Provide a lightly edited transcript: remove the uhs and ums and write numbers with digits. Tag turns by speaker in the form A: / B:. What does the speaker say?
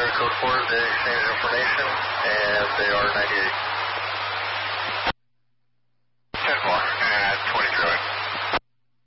A: Code 4, they exchanged information, and they are 98.